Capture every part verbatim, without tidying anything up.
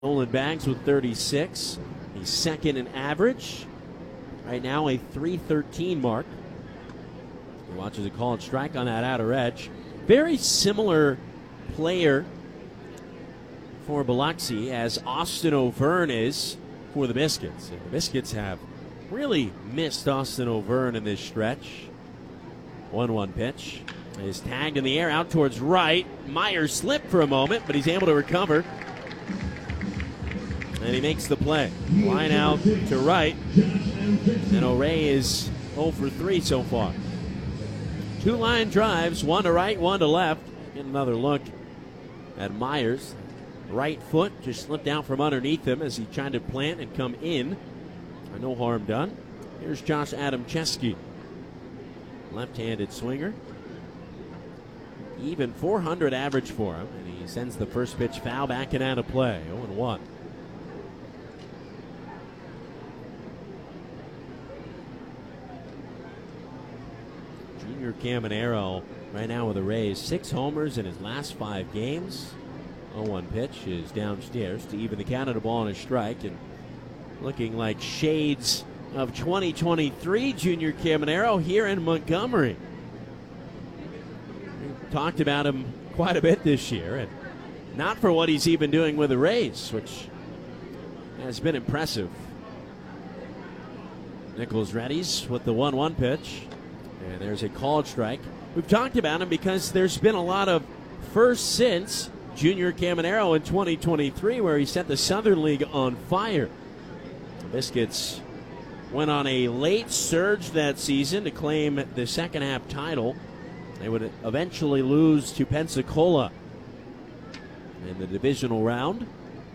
Nolan Bags with thirty-six. He's second in average. Right now a three thirteen mark. He watches a called strike on that outer edge. Very similar player for Biloxi as Austin O'Verne is for the Biscuits. And the Biscuits have really missed Austin O'Verne in this stretch. one one pitch. Is tagged in the air out towards right. Myers slipped for a moment, but he's able to recover. And he makes the play. Line out to right. And O'Ray is oh for three so far. Two line drives, one to right, one to left. Get another look at Myers. Right foot just slipped out from underneath him as he tried to plant and come in. No harm done. Here's Josh Adamczewski. Left-handed swinger. Even four hundred average for him, and he sends the first pitch foul back and out of play. oh and one. Junior Caminero right now with the Rays. Six homers in his last five games. oh one pitch is downstairs to even the count of the ball on a strike, and looking like shades of twenty twenty-three Junior Caminero here in Montgomery. We talked about him quite a bit this year, and not for what he's even doing with the Rays, which has been impressive. Nichols readies with the one one pitch, and there's a called strike. We've talked about him because there's been a lot of firsts since Junior Caminero in twenty twenty-three, where he set the Southern League on fire. The Biscuits went on a late surge that season to claim the second half title. They would eventually lose to Pensacola in the divisional round.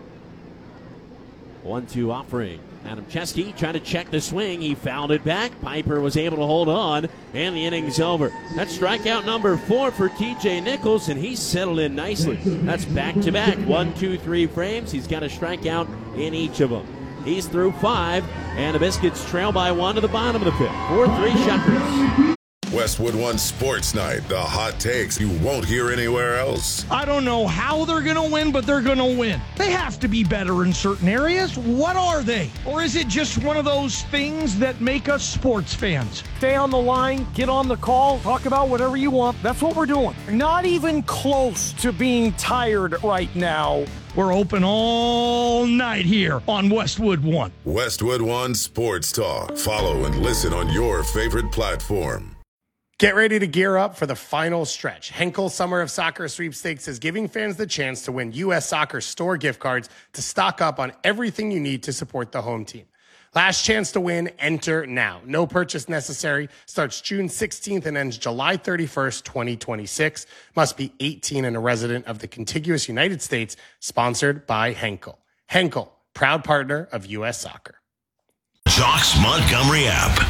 one two offering. Adamczewski trying to check the swing. He fouled it back. Piper was able to hold on, and the inning's over. That's strikeout number four for T J Nichols, and he's settled in nicely. That's back-to-back. One, two, three frames. He's got a strikeout in each of them. He's through five, and the Biscuits trail by one to the bottom of the fifth. four three Shuckers. Westwood One Sports Night. The hot takes you won't hear anywhere else. I don't know how they're going to win, but they're going to win. They have to be better in certain areas. What are they? Or is it just one of those things that make us sports fans? Stay on the line, get on the call, talk about whatever you want. That's what we're doing. Not even close to being tired right now. We're open all night here on Westwood One. Westwood One Sports Talk. Follow and listen on your favorite platform. Get ready to gear up for the final stretch. Henkel Summer of Soccer Sweepstakes is giving fans the chance to win U S Soccer store gift cards to stock up on everything you need to support the home team. Last chance to win, enter now. No purchase necessary. Starts June sixteenth and ends July thirty-first, twenty twenty-six. Must be eighteen and a resident of the contiguous United States. Sponsored by Henkel. Henkel, proud partner of U S Soccer. Jocks Montgomery app.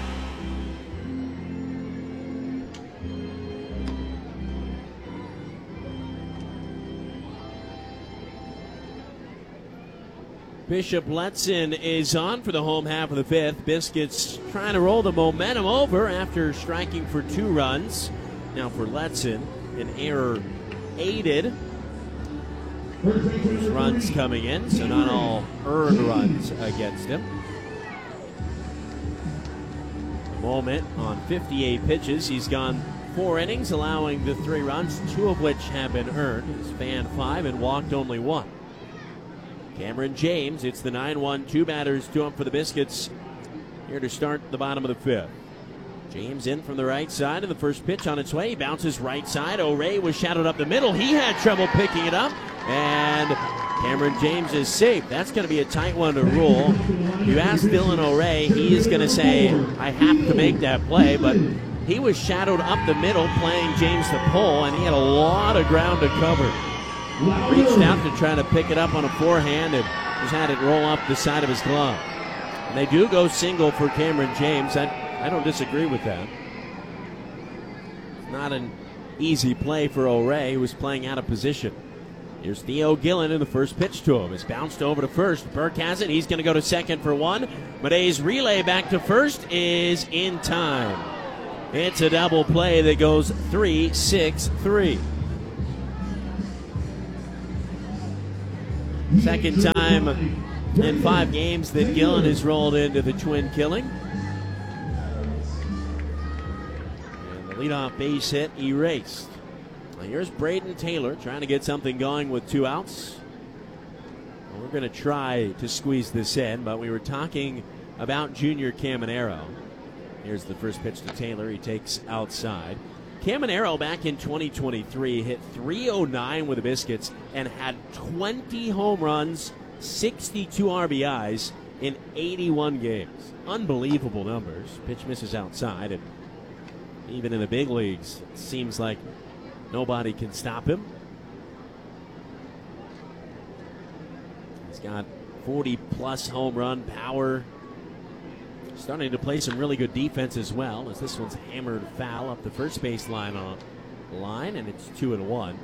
Bishop Letson is on for the home half of the fifth. Biscuits trying to roll the momentum over after striking for two runs. Now for Letson, an error aided. There's runs coming in, so not all earned runs against him. The moment on fifty-eight pitches, he's gone four innings, allowing the three runs, two of which have been earned. He's fanned five and walked only one. Cameron James, it's the nine one, two batters, two up for the Biscuits here to start the bottom of the fifth. James in from the right side, and the first pitch on its way. He bounces right side. O'Ray was shadowed up the middle. He had trouble picking it up, and Cameron James is safe. That's going to be a tight one to rule. You ask Dylan O'Ray, he is going to say, I have to make that play, but he was shadowed up the middle playing James the pole, and he had a lot of ground to cover. Reached out to try to pick it up on a forehand and just had it roll up the side of his glove. And they do go single for Cameron James. I, I don't disagree with that. It's not an easy play for O'Ray, who was playing out of position. Here's Theo Gillen, and the first pitch to him. It's bounced over to first. Burke has it. He's going to go to second for one. Madej's relay back to first is in time. It's a double play that goes three six three. Second time in five games that Gillen has rolled into the twin killing. And the leadoff base hit erased. Now here's Braden Taylor trying to get something going with two outs. Well, we're going to try to squeeze this in, but we were talking about Junior Caminero. Here's the first pitch to Taylor. He takes outside. Caminero back in twenty twenty-three hit three oh nine with the Biscuits and had twenty home runs, sixty-two R B Is in eighty-one games. Unbelievable numbers. Pitch misses outside, and even in the big leagues, it seems like nobody can stop him. He's got forty plus home run power. Starting to play some really good defense as well, as this one's hammered foul up the first base line on line, and it's two and one.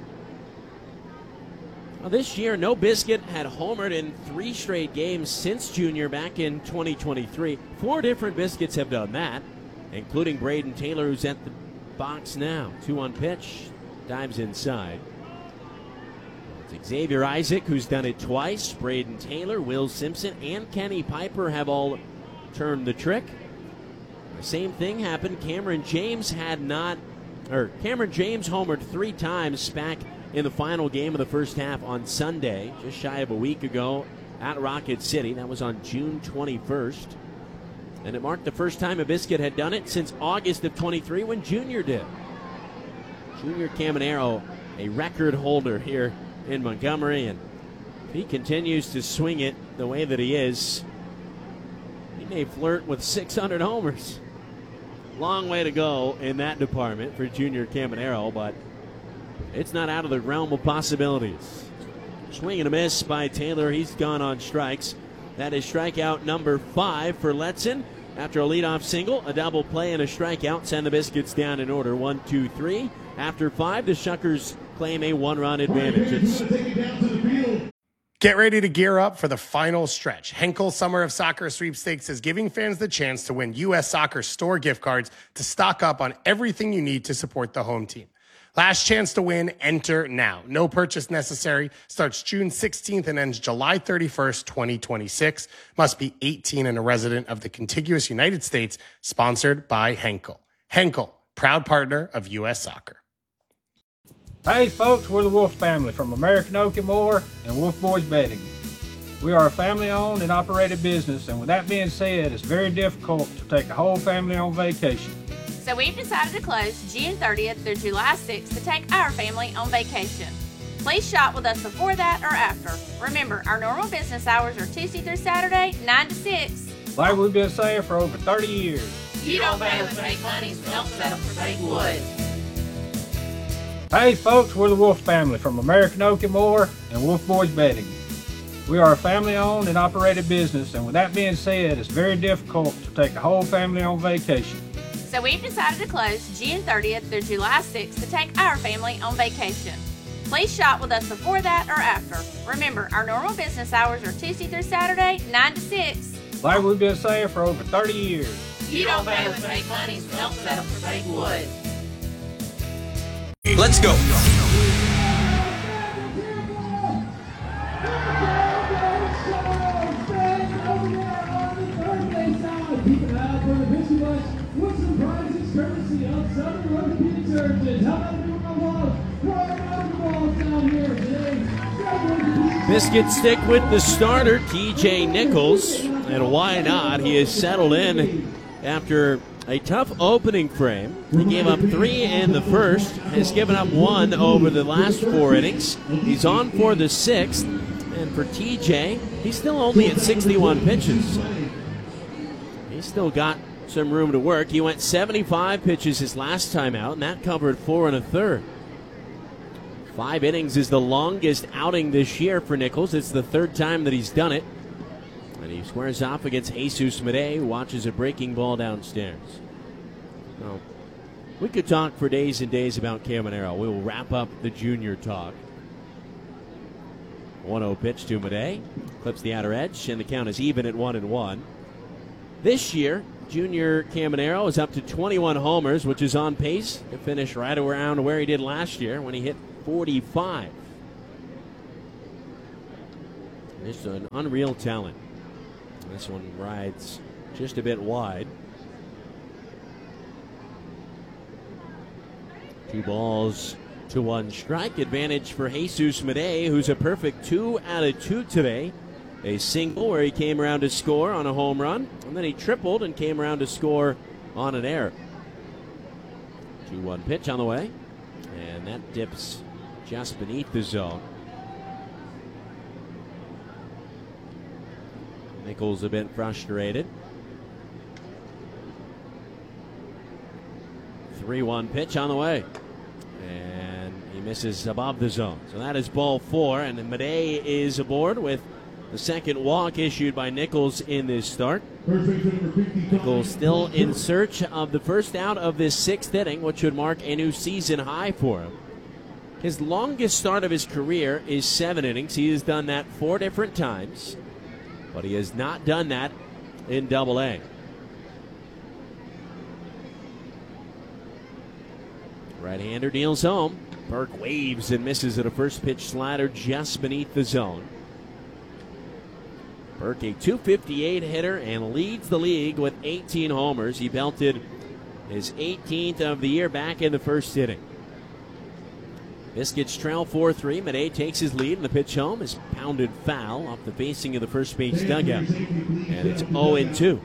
Well, this year, no Biscuit had homered in three straight games since Junior back in twenty twenty-three. Four different Biscuits have done that, including Braden Taylor, who's at the box now. Two one pitch, dives inside. It's Xavier Isaac who's done it twice. Braden Taylor, Will Simpson, and Kenny Piper have all turned the trick. The same thing happened. Cameron James had not, or Cameron James homered three times back in the final game of the first half on Sunday, just shy of a week ago at Rocket City. That was on June twenty-first. And it marked the first time a Biscuit had done it since August of twenty-three when Junior did. Junior Caminero, a record holder here in Montgomery, and if he continues to swing it the way that he is, he may flirt with six hundred homers. Long way to go in that department for Junior Caminero, but it's not out of the realm of possibilities. Swing and a miss by Taylor. He's gone on strikes. That is strikeout number five for Letson. After a leadoff single, a double play, and a strikeout, send the Biscuits down in order one, two, three. After five, the Shuckers claim a one-run advantage. It's Get ready to gear up for the final stretch. Henkel Summer of Soccer Sweepstakes is giving fans the chance to win U S Soccer store gift cards to stock up on everything you need to support the home team. Last chance to win, enter now. No purchase necessary. Starts June sixteenth and ends July thirty-first, twenty twenty-six. Must be eighteen and a resident of the contiguous United States. Sponsored by Henkel. Henkel, proud partner of U S Soccer. Hey folks, we're the Wolf family from American Oak and More and Wolf Boys Bedding. We are a family-owned and operated business, and with that being said, it's very difficult to take a whole family on vacation. So we've decided to close June thirtieth through July sixth to take our family on vacation. Please shop with us before that or after. Remember, our normal business hours are Tuesday through Saturday, nine to six. Like we've been saying for over thirty years. You don't pay with fake money, so don't settle for fake wood. Hey folks, we're the Wolf family from American Oak and More and Wolf Boys Bedding. We are a family-owned and operated business, and with that being said, it's very difficult to take a whole family on vacation. So we've decided to close June thirtieth through July sixth to take our family on vacation. Please shop with us before that or after. Remember, our normal business hours are Tuesday through Saturday, nine to six. Like we've been saying for over thirty years. You don't pay with fake money, so don't settle for fake wood. Let's go. Biscuits stick with the starter, T J Nichols, and why not? He has settled in after a tough opening frame. He gave up three in the first, has given up one over the last four innings. He's on for the sixth, and for T J, he's still only at sixty-one pitches. He's still got some room to work. He went seventy-five pitches his last time out, and that covered four and a third. Five innings is the longest outing this year for Nichols. It's the third time that he's done it. And he squares off against Jesus Madej, who watches a breaking ball downstairs. Well, we could talk for days and days about Caminero. We will wrap up the junior talk. one oh pitch to Madej. Clips the outer edge, and the count is even at one and one. This year, Junior Caminero is up to twenty-one homers, which is on pace to finish right around where he did last year when he hit forty-five. Just an unreal talent. This one rides just a bit wide. Two balls to one strike. Advantage for Jesus Madej, who's a perfect two out of two today. A single where he came around to score on a home run, and then he tripled and came around to score on an error. two one pitch on the way, and that dips just beneath the zone. Nichols a bit frustrated. three one pitch on the way, and he misses above the zone. So that is ball four, and Madej is aboard with the second walk issued by Nichols in this start. Nichols still in search of the first out of this sixth inning, which would mark a new season high for him. His longest start of his career is seven innings. He has done that four different times, but he has not done that in Double A. Right-hander deals home. Burke waves and misses at a first pitch slider just beneath the zone. Burke, a two fifty-eight hitter, and leads the league with eighteen homers. He belted his eighteenth of the year back in the first inning. Biscuits trail four three. Madej takes his lead, and the pitch home is pounded foul off the facing of the first base dugout. And it's oh and two.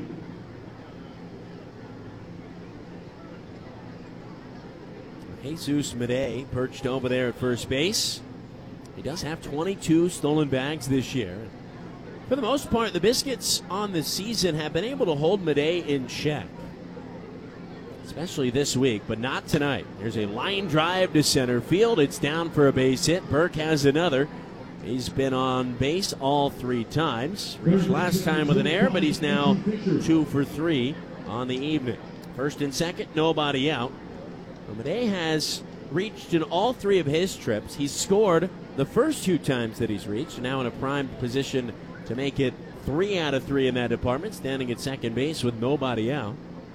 Jesus Madej perched over there at first base. He does have twenty-two stolen bags this year. For the most part, the Biscuits on the season have been able to hold Madej in check, especially this week, but not tonight. There's a line drive to center field. It's down for a base hit. Burke has another. He's been on base all three times. Reached last time with an error, but he's now two for three on the evening. First and second, nobody out. Well, Madej has reached in all three of his trips. He's scored the first two times that he's reached, now in a prime position to make it three out of three in that department, standing at second base with nobody out.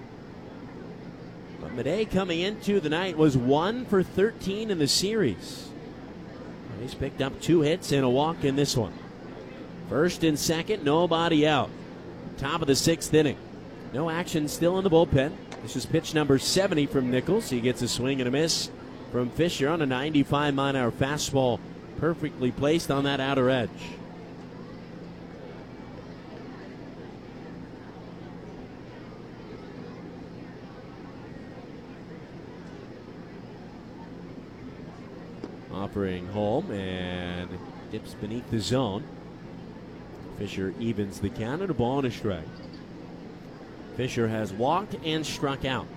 But Madej coming into the night was one for thirteen in the series. He's picked up two hits and a walk in this one. First and second, nobody out. Top of the sixth inning. No action still in the bullpen. This is pitch number seventy from Nichols. He gets a swing and a miss from Fisher on a ninety-five mile an hour fastball, perfectly placed on that outer edge. Offering home and dips beneath the zone. Fisher evens the count at a ball and a strike. Fisher has walked and struck out.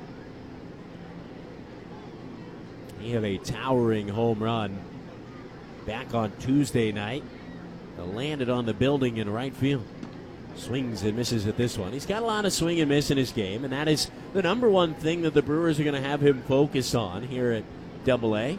He had a towering home run back on Tuesday night that landed on the building in right field. Swings and misses at this one. He's got a lot of swing and miss in his game, and that is the number one thing that the Brewers are going to have him focus on here at Double A.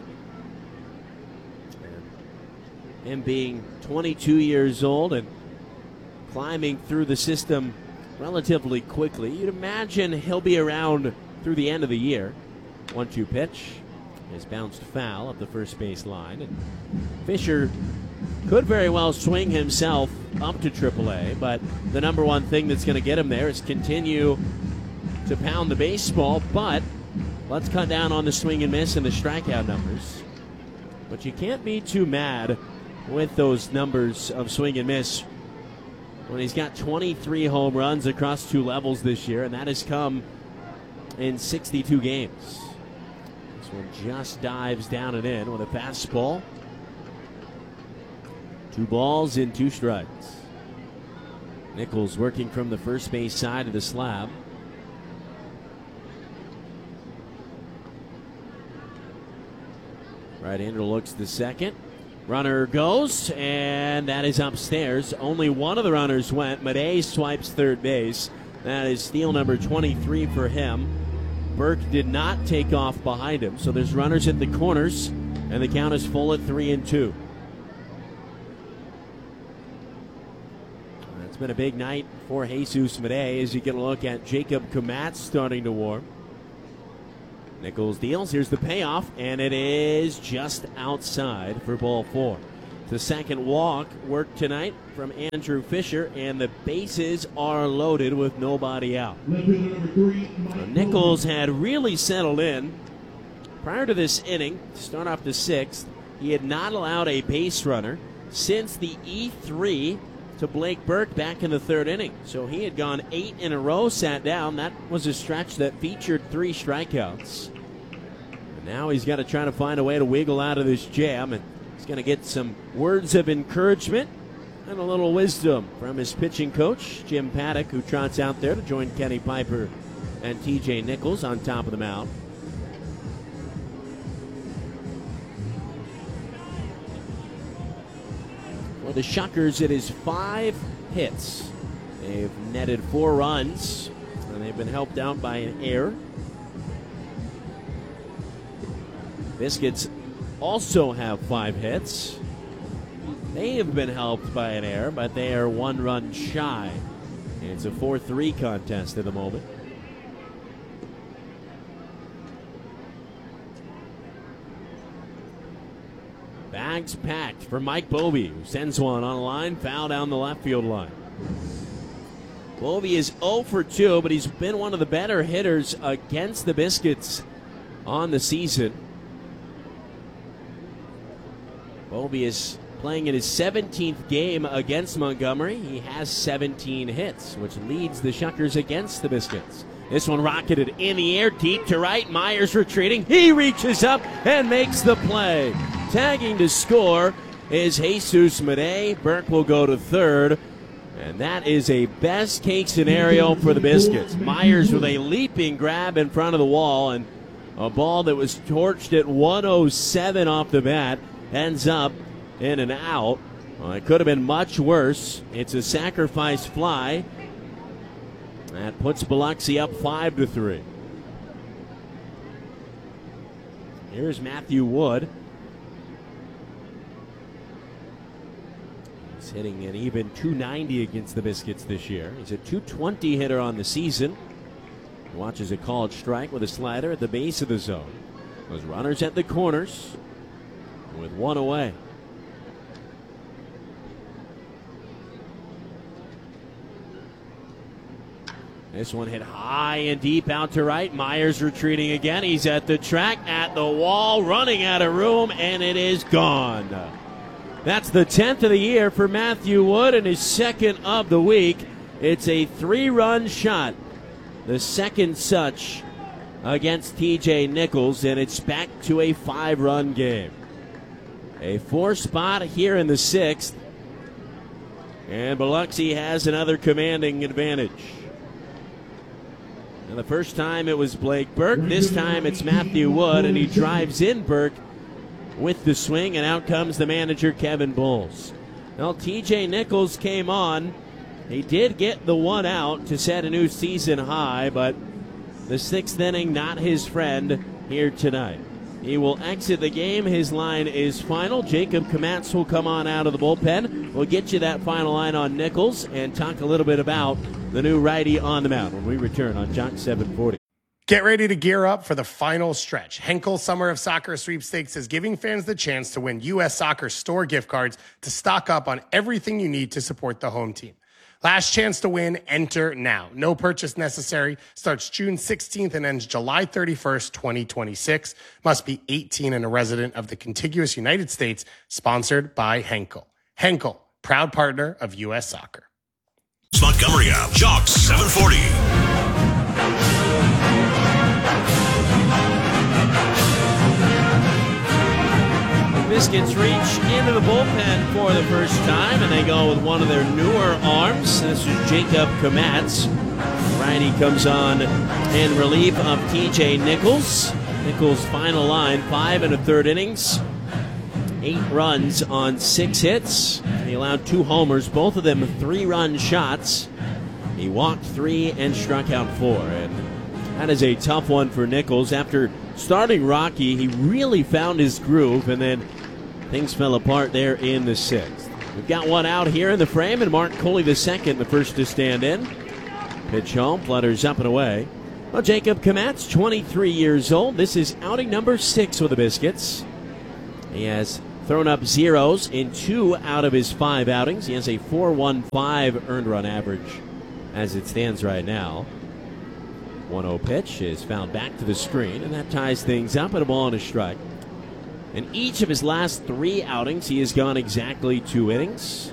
Him being twenty-two years old and climbing through the system relatively quickly, you'd imagine he'll be around through the end of the year. one two pitch is bounced foul at the first base line. And Fisher could very well swing himself up to triple A, but the number one thing that's going to get him there is continue to pound the baseball. But let's cut down on the swing and miss and the strikeout numbers. But you can't be too mad with those numbers of swing and miss when he's got twenty-three home runs across two levels this year, and that has come in sixty-two games. This one just dives down and in with a fastball. Two balls and two strikes. Nichols working from the first base side of the slab. Right-hander looks the second. Runner goes, and that is upstairs. Only one of the runners went. Madej swipes third base. That is steal number twenty-three for him. Burke did not take off behind him, so there's runners at the corners, and the count is full at three and two. It's been a big night for Jesus Madej as you get a look at Jacob Komatz starting to warm. Nichols deals. Here's the payoff, and it is just outside for ball four. The second walk worked tonight from Andrew Fisher, and the bases are loaded with nobody out. So Nichols had really settled in. Prior to this inning, to start off the sixth, he had not allowed a base runner since the E three to Blake Burke back in the third inning. So he had gone eight in a row, sat down. That was a stretch that featured three strikeouts. And now he's got to try to find a way to wiggle out of this jam, and he's going to get some words of encouragement and a little wisdom from his pitching coach, Jim Paddock, who trots out there to join Kenny Piper and T J Nichols on top of the mound. For the Shuckers, it is five hits. They've netted four runs, and they've been helped out by an error. Biscuits also have five hits. They have been helped by an error, but they are one run shy. It's a four three contest at the moment. Bags packed for Mike Bovee, who sends one on a line, foul down the left field line. Bovee is oh for two, but he's been one of the better hitters against the Biscuits on the season. Bovee is playing in his seventeenth game against Montgomery. He has seventeen hits, which leads the Shuckers against the Biscuits. This one rocketed in the air, deep to right. Myers retreating. He reaches up and makes the play. Tagging to score is Jesus Madej. Burke will go to third. And that is a best-case scenario for the Biscuits. Myers with a leaping grab in front of the wall, and a ball that was torched at one oh seven off the bat ends up in and out. Well, it could have been much worse. It's a sacrifice fly. That puts Biloxi up five to three. Here's Matthew Wood. He's hitting an even two ninety against the Biscuits this year. He's a two twenty hitter on the season. He watches a called strike with a slider at the base of the zone. Those runners at the corners with one away. This one hit high and deep out to right. Myers retreating again. He's at the track, at the wall, running out of room, and it is gone. That's the tenth of the year for Matthew Wood and his second of the week. It's a three-run shot, the second such against T J Nichols, and it's back to a five-run game. A four spot here in the sixth, and Biloxi has another commanding advantage. And the first time it was Blake Burke. This time it's Matthew Wood, and he drives in Burke with the swing, and out comes the manager, Kevin Bowles. Well, T J Nichols came on. He did get the one out to set a new season high, but the sixth inning not his friend here tonight. He will exit the game. His line is final. Jacob Komatz will come on out of the bullpen. We'll get you that final line on Nichols and talk a little bit about the new righty on the mound when we return on Jock seven forty. Get ready to gear up for the final stretch. Henkel Summer of Soccer Sweepstakes is giving fans the chance to win U S Soccer store gift cards to stock up on everything you need to support the home team. Last chance to win, enter now. No purchase necessary. Starts June sixteenth and ends July thirty-first, twenty twenty-six. Must be eighteen and a resident of the contiguous United States. Sponsored by Henkel. Henkel, proud partner of U S Soccer. Montgomery app, Jock seven forty. Biscuits reach into the bullpen for the first time, and they go with one of their newer arms. This is Jacob Komatz. Righty comes on in relief of T J Nichols. Nichols' final line, five and a third innings, eight runs on six hits. He allowed two homers, both of them three-run shots. He walked three and struck out four, and that is a tough one for Nichols. After starting rocky, he really found his groove, and then things fell apart there in the sixth. We've got one out here in the frame, and Mark Coley the second, the first to stand in. Pitch home, flutters up and away. Well, Jacob Komatz, twenty-three years old. This is outing number six with the Biscuits. He has thrown up zeros in two out of his five outings. He has a four point one five earned run average as it stands right now. one oh pitch is found back to the screen, and that ties things up at a ball and a strike. In each of his last three outings, he has gone exactly two innings.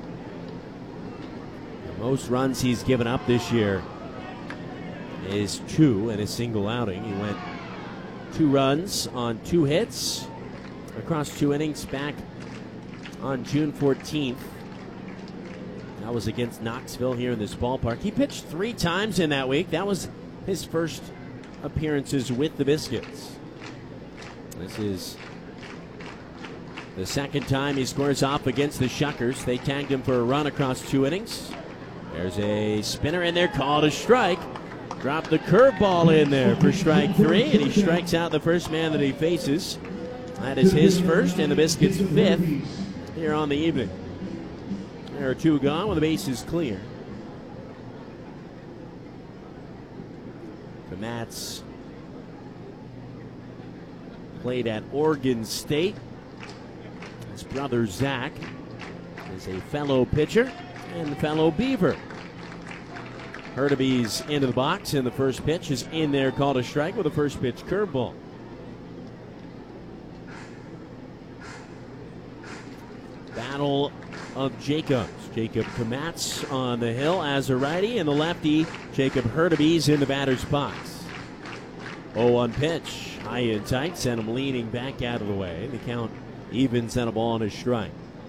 The most runs he's given up this year is two in a single outing. He went two runs on two hits across two innings back on June fourteenth. That was against Knoxville here in this ballpark. He pitched three times in that week. That was his first appearances with the Biscuits. This is the second time he scores off against the Shuckers. They tagged him for a run across two innings. There's a spinner in there, called a strike. Dropped the curveball in there for strike three, and he strikes out the first man that he faces. That is his first and the Biscuits' fifth here on the evening. There are two gone with the bases clear. Kmatz played at Oregon State. His brother Zach is a fellow pitcher and fellow Beaver. Hurtubise into the box, and the first pitch is in there, called a strike with a first pitch curveball. Battle of Jacobs. Jacob Kmatz on the hill as a righty, and the lefty, Jacob Hurtubise, in the batter's box. oh one pitch, high and tight, sent him leaning back out of the way. The count evens at a ball and a strike.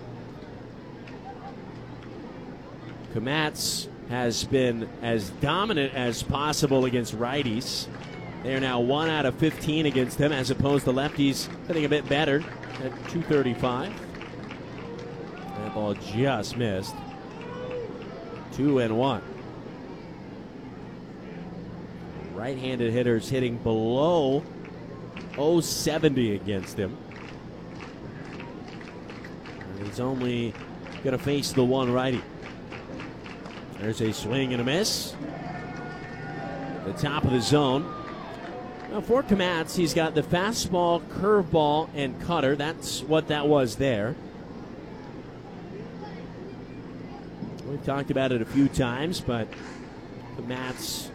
Kmatz has been as dominant as possible against righties. They are now one out of fifteen against them, as opposed to lefties hitting a bit better at two thirty-five. That ball just missed. Two and one. Right-handed hitters hitting below oh seventy against him. And he's only going to face the one righty. There's a swing and a miss. The top of the zone. Now for Kmatz, he's got the fastball, curveball, and cutter. That's what that was there. We've talked about it a few times, but Kmatz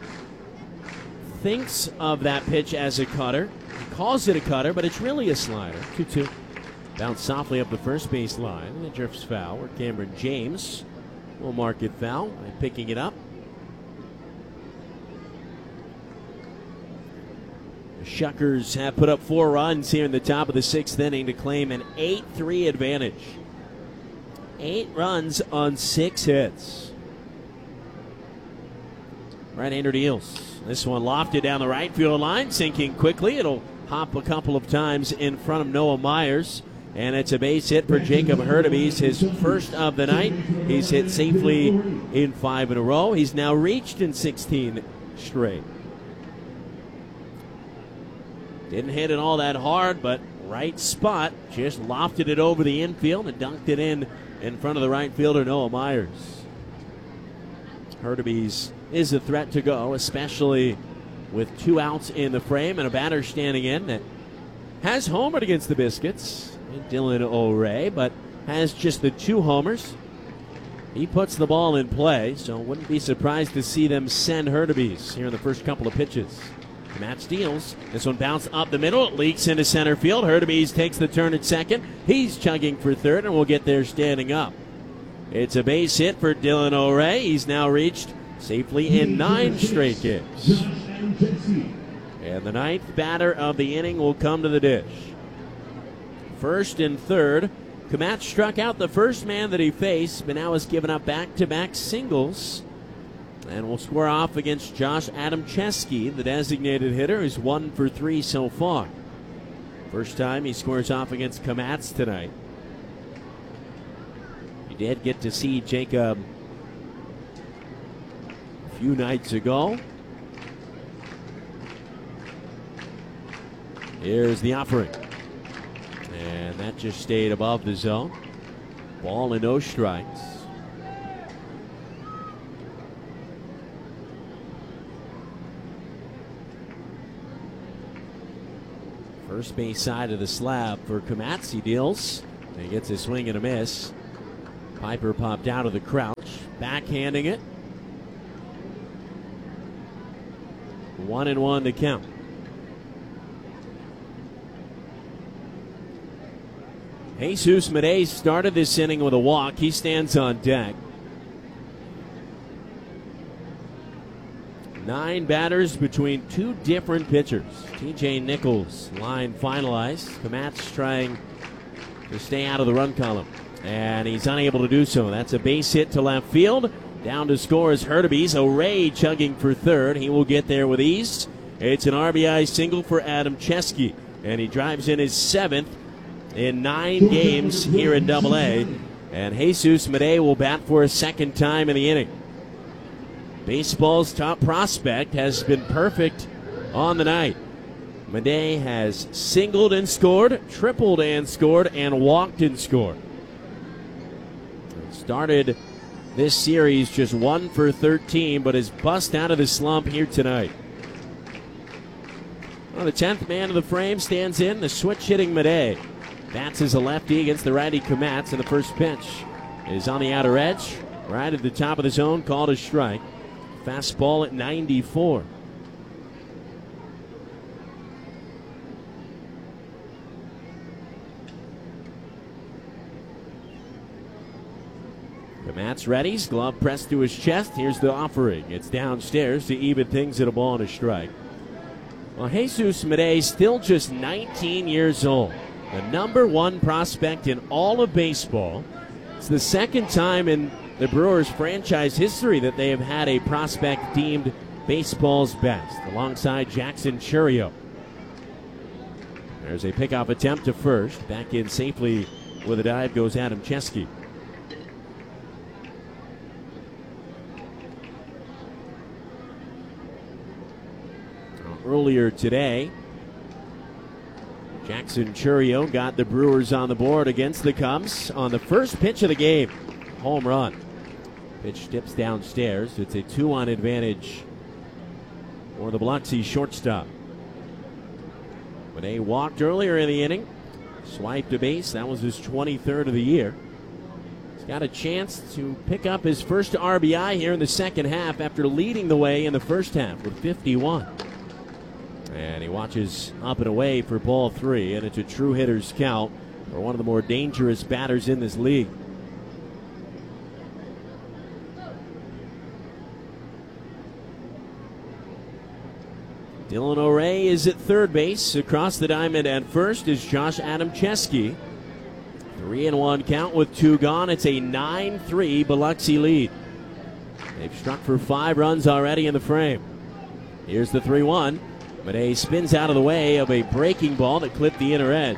thinks of that pitch as a cutter. He calls it a cutter, but it's really a slider. two two. Bounced softly up the first base line, and it drifts foul, where Cameron James will mark it foul by picking it up. The Shuckers have put up four runs here in the top of the sixth inning to claim an eight three advantage. Eight runs on six hits. Right-hander deals. This one lofted down the right field line, sinking quickly. It'll hop a couple of times in front of Noah Myers. And it's a base hit for Jacob Hurtubise, his first of the night. He's hit safely in five in a row. He's now reached in sixteen straight. Didn't hit it all that hard, but right spot. Just lofted it over the infield and dunked it in in front of the right fielder, Noah Myers. Hurtubise is a threat to go, especially with two outs in the frame and a batter standing in that has homered against the Biscuits. Dylan O'Ray, but has just the two homers. He puts the ball in play, so wouldn't be surprised to see them send Hurtubise here in the first couple of pitches. Kmatz deals. This one bounced up the middle. It leaks into center field. Hurtubise takes the turn at second. He's chugging for third, and will get there standing up. It's a base hit for Dylan O'Ray. He's now reached safely in nine straight games. And the ninth batter of the inning will come to the dish. First and third. Kmatz struck out the first man that he faced, but now has given up back-to-back singles. And will square off against Josh Adamczewski, the designated hitter, who's one for three so far. First time he scores off against Kmatz tonight. You did get to see Jacob a few nights ago. Here's the offering. And that just stayed above the zone. Ball and no strikes. First base side of the slab for Komatz. He deals. He gets a swing and a miss. Piper popped out of the crouch, backhanding it. One and one to count. Jesus Medeiros started this inning with a walk. He stands on deck. Nine batters between two different pitchers. T J Nichols, line finalized. Komatz trying to stay out of the run column, and he's unable to do so. That's a base hit to left field. Down to score is Hurtubise. O'Ray chugging for third. He will get there with ease. It's an R B I single for Adam Chesky, and he drives in his seventh in nine games here in Double A. And Jesus Medeiros will bat for a second time in the inning. Baseball's top prospect has been perfect on the night. Medeiros has singled and scored, tripled and scored, and walked and scored. Started this series just one for thirteen, but has bust out of the slump here tonight. Well, the tenth man of the frame stands in, the switch-hitting Medeiros. Bats as a lefty against the righty Komatz, and the first pitch is on the outer edge, right at the top of the zone, called a strike. Fastball at ninety-four. Komatz readies, glove pressed to his chest. Here's the offering. It's downstairs to even things at a ball and a strike. Well, Jesus Medeiros still just nineteen years old. The number one prospect in all of baseball. It's the second time in the Brewers franchise history that they have had a prospect deemed baseball's best, alongside Jackson Chourio. There's a pickoff attempt to first. Back in safely with a dive goes Adam Chesky. Earlier today, Jackson Chourio got the Brewers on the board against the Cubs on the first pitch of the game. Home run. Pitch dips downstairs. It's a two-one advantage for the Biloxi shortstop. Medeiros walked earlier in the inning, swiped a base. That was his twenty-third of the year. He's got a chance to pick up his first R B I here in the second half after leading the way in the first half with fifty-one. And he watches up and away for ball three, and it's a true hitter's count for one of the more dangerous batters in this league. Dylan O'Ray is at third base. Across the diamond at first is Josh Adam Chesky. Three and one count with two gone. It's a nine three Biloxi lead. They've struck for five runs already in the frame. Here's the three one. Medeiros spins out of the way of a breaking ball that clipped the inner edge.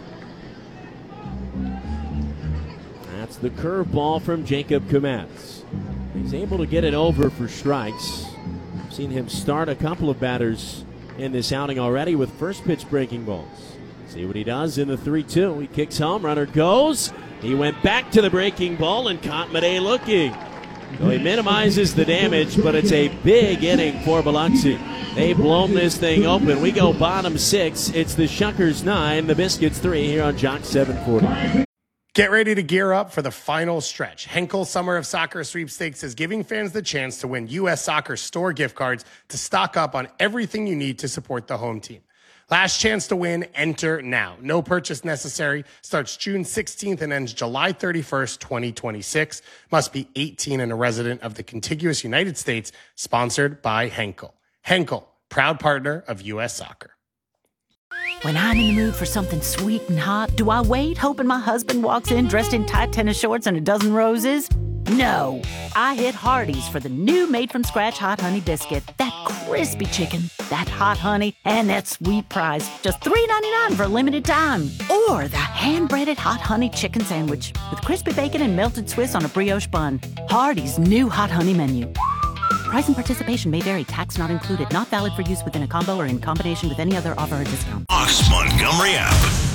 That's the curveball from Jacob Komatz. He's able to get it over for strikes. I've seen him start a couple of batters in this outing already with first pitch breaking balls. See what he does in the three two. He kicks home, runner goes. He went back to the breaking ball and caught Medeiros looking. So he minimizes the damage, but it's a big inning for Biloxi. They've blown this thing open. We go bottom six. It's the Shuckers nine, the Biscuits three here on Jock seven forty. Get ready to gear up for the final stretch. Henkel Summer of Soccer Sweepstakes is giving fans the chance to win U S Soccer store gift cards to stock up on everything you need to support the home team. Last chance to win, enter now. No purchase necessary. Starts June sixteenth and ends July thirty-first, twenty twenty-six. Must be eighteen and a resident of the contiguous United States. Sponsored by Henkel. Henkel, proud partner of U S Soccer. When I'm in the mood for something sweet and hot, do I wait hoping my husband walks in dressed in tight tennis shorts and a dozen roses? No. I hit Hardee's for the new made-from-scratch Hot Honey Biscuit. That crispy chicken, that hot honey, and that sweet prize. Just three ninety-nine for a limited time. Or the hand-breaded Hot Honey Chicken Sandwich with crispy bacon and melted Swiss on a brioche bun. Hardee's new Hot Honey menu. Price and participation may vary. Tax not included. Not valid for use within a combo or in combination with any other offer or discount. Fox Montgomery app.